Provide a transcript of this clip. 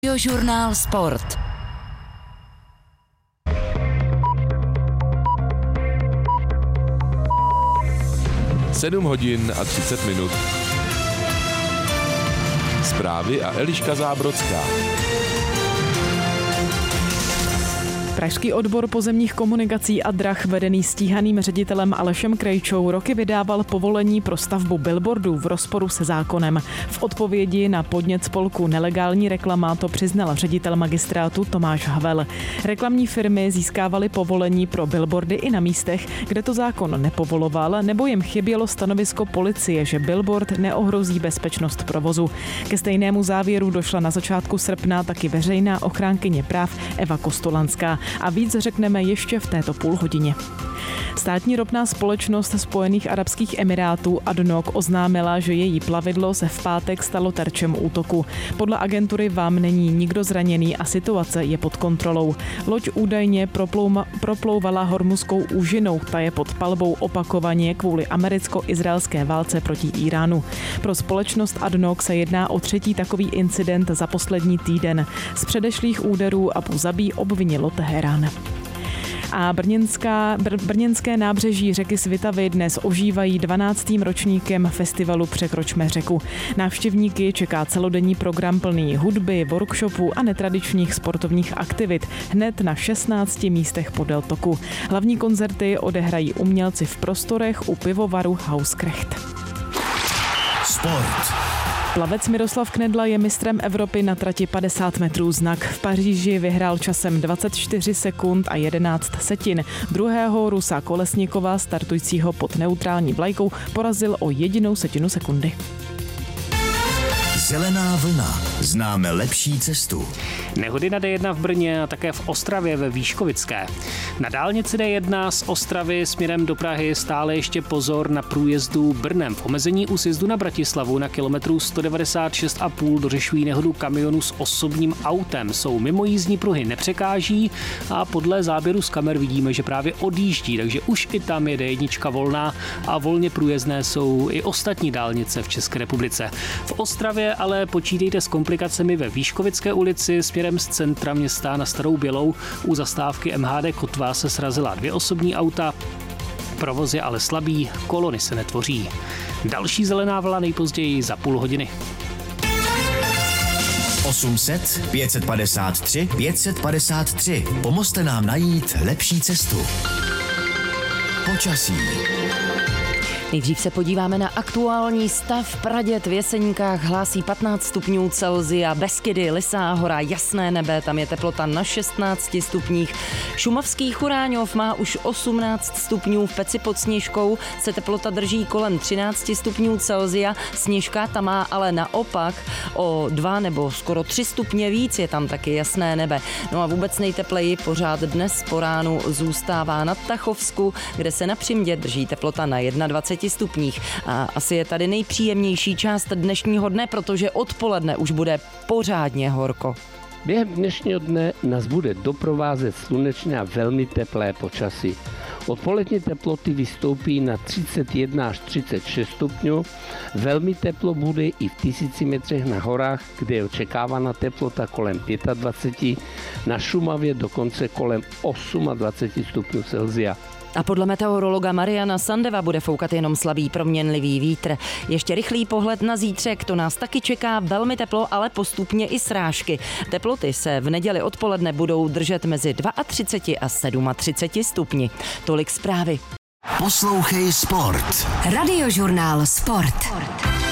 Radiožurnál Sport. Sedm hodin a 30 minut. Zprávy a Eliška Zábrodská. Pražský odbor pozemních komunikací a drah vedený stíhaným ředitelem Alešem Krejčou roky vydával povolení pro stavbu billboardů v rozporu se zákonem. V odpovědi na podnět spolku Nelegální reklama to přiznal ředitel magistrátu Tomáš Havel. Reklamní firmy získávaly povolení pro billboardy i na místech, kde to zákon nepovoloval, nebo jim chybělo stanovisko policie, že billboard neohrozí bezpečnost provozu. Ke stejnému závěru došla na začátku srpna taky veřejná ochránkyně práv Eva Kostolanská. A víc řekneme ještě v této půlhodině. Státní ropná společnost Spojených arabských emirátů ADNOC oznámila, že její plavidlo se v pátek stalo terčem útoku. Podle agentury VAM není nikdo zraněný a situace je pod kontrolou. Loď údajně proplouvala Hormuzskou úžinou, ta je pod palbou opakovaně kvůli americko-izraelské válce proti Iránu. Pro společnost ADNOC se jedná o třetí takový incident za poslední týden. Z předešlých úderů Abu Zabí obvinilo Teherán. A brněnské nábřeží řeky Svitavy dnes ožívají 12. ročníkem festivalu Překročme řeku. Návštěvníky čeká celodenní program plný hudby, workshopů a netradičních sportovních aktivit hned na 16 místech podél toku. Hlavní koncerty odehrají umělci v prostorech u pivovaru Hauskrecht. Sport. Plavec Miroslav Knedla je mistrem Evropy na trati 50 metrů znak. V Paříži vyhrál časem 24 sekund a 11 setin. Druhého Rusa Kolesníkova, startujícího pod neutrální vlajkou, porazil o 1 setinu sekundy. Zelená vlna. Známe lepší cestu. Nehody na D1 v Brně a také v Ostravě ve Výškovické. Na dálnici D1 z Ostravy směrem do Prahy stále ještě pozor na průjezdu Brnem. V omezení u sjezdu na Bratislavu na kilometru 196,5 dořešují nehodu kamionu s osobním autem. Jsou mimo jízdní pruhy, nepřekáží a podle záběru z kamer vidíme, že právě odjíždí, takže už i tam je D1 volná a volně průjezdné jsou i ostatní dálnice v České republice. V Ostravě ale počítejte s komplikacemi ve Výškovické ulici směrem z centra města na Starou Bělou. U zastávky MHD Kotva se srazila 2 osobní auta. Provoz je ale slabý, kolony se netvoří. Další zelená vlna nejpozději za půl hodiny. 800 553 553. Pomozte nám najít lepší cestu. Počasí. Nejdřív se podíváme na aktuální stav. Praděd v Jeseníkách hlásí 15 stupňů Celsia, Beskydy, Lysá hora, jasné nebe, tam je teplota na 16 stupních. Šumavský Churáňov má už 18 stupňů, v Peci pod Sněžkou se teplota drží kolem 13 stupňů Celsia, Sněžka tam má ale naopak o 2 nebo skoro 3 stupně víc, je tam taky jasné nebe. No a vůbec nejtepleji pořád dnes po ránu zůstává na Tachovsku, kde se na Přimě drží teplota na 21 stupních. A asi je tady nejpříjemnější část dnešního dne, protože odpoledne už bude pořádně horko. Během dnešního dne nás bude doprovázet slunečné a velmi teplé počasí. Odpolední teploty vystoupí na 31 až 36 stupňů. Velmi teplo bude i v 1000 metrech na horách, kde je očekávána teplota kolem 25, na Šumavě dokonce kolem 28 stupňů Celsia. A podle meteorologa Mariana Sandeva bude foukat jenom slabý proměnlivý vítr. Ještě rychlý pohled na zítřek, to nás taky čeká velmi teplo, ale postupně i srážky. Teploty se v neděli odpoledne budou držet mezi 32 a 37 stupni. Tolik zprávy. Poslouchej Sport. Radiožurnál Sport.